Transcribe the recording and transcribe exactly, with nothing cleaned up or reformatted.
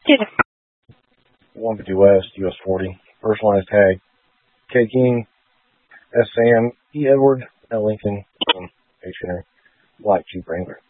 Dude. one fifty West, U S forty. Personalized tag. K King, S Sam, E Edward, L Lincoln, um, H Henry, Black Jeep Wrangler.